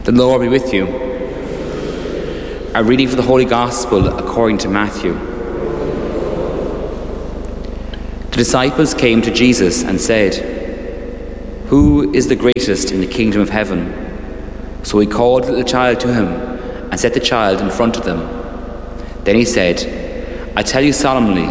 The Lord be with you. A reading for the Holy Gospel according to Matthew. The disciples came to Jesus and said, "Who is the greatest in the kingdom of heaven?" So he called the little child to him and set the child in front of them. Then he said, "I tell you solemnly,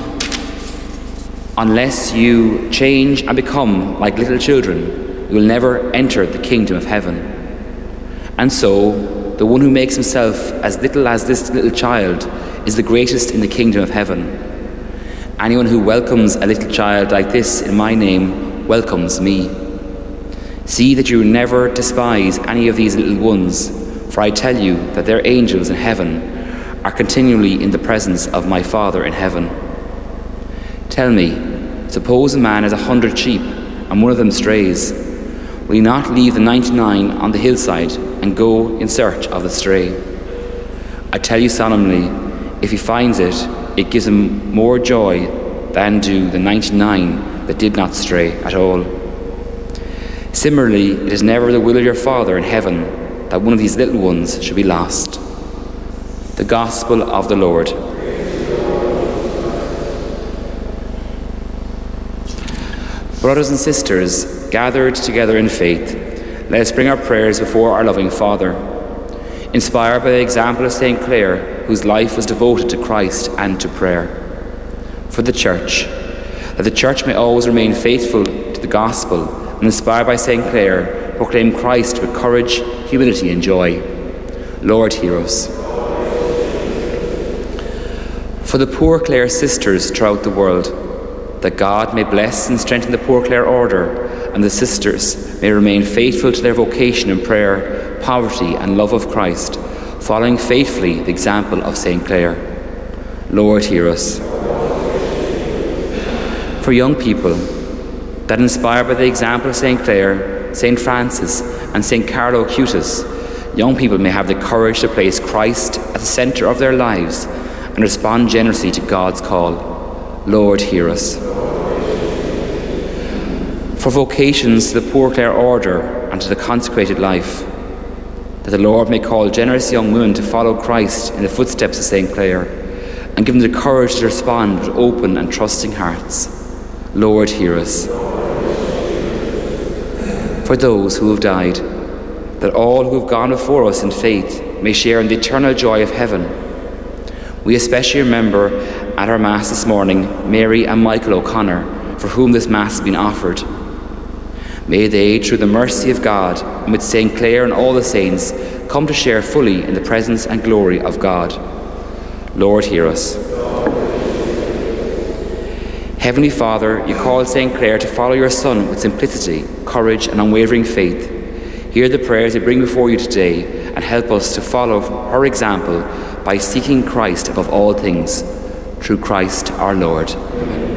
unless you change and become like little children, you will never enter the kingdom of heaven." And so, the one who makes himself as little as this little child is the greatest in the kingdom of heaven. Anyone who welcomes a little child like this in my name welcomes me. See that you never despise any of these little ones, for I tell you that their angels in heaven are continually in the presence of my Father in heaven. Tell me, suppose a man has 100 sheep and one of them strays. Will he not leave the 99 on the hillside and go in search of the stray? I tell you solemnly, if he finds it, it gives him more joy than do the 99 that did not stray at all. Similarly, it is never the will of your Father in heaven that one of these little ones should be lost. The Gospel of the Lord. Brothers and sisters, gathered together in faith, let us bring our prayers before our loving Father. Inspired by the example of St. Clare, whose life was devoted to Christ and to prayer. For the Church, that the Church may always remain faithful to the Gospel, and inspired by St. Clare, proclaim Christ with courage, humility and joy. Lord, hear us. For the Poor Clare sisters throughout the world, that God may bless and strengthen the Poor Clare order, and the sisters may remain faithful to their vocation in prayer, poverty and love of Christ, following faithfully the example of St. Clare. Lord, hear us. For young people, that inspired by the example of St. Clare, St. Francis and St. Carlo Acutis, young people may have the courage to place Christ at the centre of their lives and respond generously to God's call. Lord, hear us. For vocations to the Poor Clare order and to the consecrated life, that the Lord may call generous young women to follow Christ in the footsteps of St. Clare and give them the courage to respond with open and trusting hearts. Lord, hear us. For those who have died, that all who have gone before us in faith may share in the eternal joy of heaven. We especially remember at our Mass this morning Mary and Michael O'Connor, for whom this Mass has been offered. May they, through the mercy of God, and with St. Clare and all the saints, come to share fully in the presence and glory of God. Lord, hear us. Heavenly Father, you called St. Clare to follow your Son with simplicity, courage and unwavering faith. Hear the prayers we bring before you today and help us to follow her example by seeking Christ above all things. Through Christ our Lord. Amen.